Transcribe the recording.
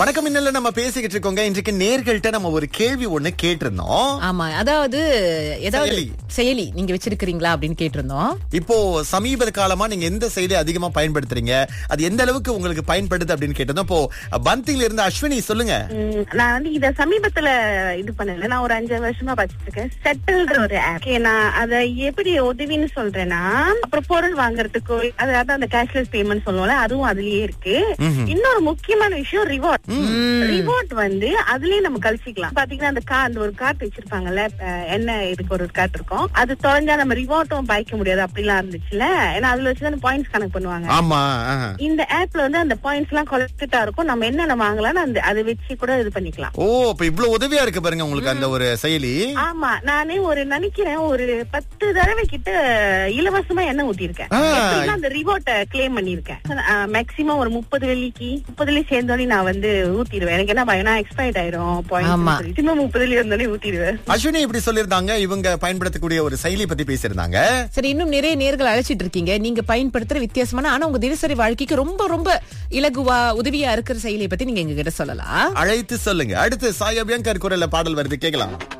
வணக்கம். இன்னல நம்ம பேசிக்கிட்டு இருக்கோங்க. இன்றைக்கு நேர்கள்ட்ட நம்ம ஒரு கேள்வி ஒண்ணு கேட்டிருந்தோம். ஆமா, அதாவது ஏதாவது செயலி நீங்க வச்சிருக்கீங்களா அப்படின்னு கேட்டிருந்தோம். இப்போ சமீப காலமா நீங்க எந்த செயலி அதிகமா பயன்படுத்துறீங்க, அது எந்த அளவுக்கு உங்களுக்கு பயன்படுது அப்படின்னு கேட்டிருந்தோம். இப்போ பந்தில இருந்து அஸ்வினி சொல்லுங்க. நான் வந்து இத சமீபத்துல இது பண்ணல. நான் ஒரு 5 வருஷமா படிச்சிட்டு இருக்கேன். செட்டில்ன்ற ஒரு ஆப். நான் அதை எப்படி உதவின்னு சொல்றேன்னா, அப்புறம் பொருள் வாங்குறதுக்கு அதாவது அந்த கேஷ்லெஸ் பேமெண்ட் சொல்லுவோம்ல, அதுவும் அதுலயே இருக்கு. இன்னொரு முக்கியமான விஷயம் ரிவார்ட். ரிவார்ட் வந்து அதுலயே நம்ம கழிச்சிக்கலாம். பாத்தீங்கன்னா அந்த ஒரு கார்டு வச்சிருப்பாங்கல்ல, என்ன இதுக்கு ஒரு கார்டு இருக்கும், அது தொலைஞ்சா நம்ம ரிவார்ட்டும் பாய்க்க முடியாது அப்படிலாம் இருந்துச்சுல. ஏன்னா அதுல வச்சுதான் பாயிண்ட்ஸ் கணக்கு பண்ணுவாங்க. ஆமா, இந்த ஆப்ல வந்து அந்த பாயிண்ட்ஸ் எல்லாம் கொலெக்டா இருக்கும். நம்ம என்னென்ன வாங்கலாம்னு அதை வச்சு கூட இது பண்ணிக்கலாம். ஓ, இப்ப இவ்வளவு உதவியா இருக்கு பாருங்க உங்களுக்கு அந்த ஒரு செயலி. ஆமா, நானே நினைக்கிறேன் ஒரு 10 தடவை கிட்ட இலவசமா எண்ணெய் ஊத்திருக்கேன். அந்த ரிவார்ட்ட கிளைம் பண்ணிருக்கேன். மேக்சிமம் ஒரு 30 வெள்ளிக்கு சேர்ந்தோடனே நான் வந்து ஊத்திடுவேன். எனக்கு என்ன பயனா எக்ஸ்பயர்ட் ஆயிரும் பாயிண்ட். 30 இருந்தோடனே ஊத்திடுவேன். அஸ்வினி இப்படி சொல்லிருந்தாங்க. இவங்க பயன்படுத்தக்கூடிய ஒரு செயலி பத்தி பேசியிருந்தாங்க. சரி, இன்னும் நிறைய நேர்கள் அழைச்சிட்டு இருக்கீங்க. நீங்க பயன்படுத்துற வித்தியாசமான ஆனா உங்க தினசரி வாழ்க்கைக்கு ரொம்ப ரொம்ப இலகுவா உதவியா இருக்கிற செயலியை பத்தி நீங்க எங்க கிட்ட சொல்லலாம். அழைத்து சொல்லுங்க. அடுத்து சாய் அபியங்கர் குரல்ல பாடல் வருது, கேட்கலாம்.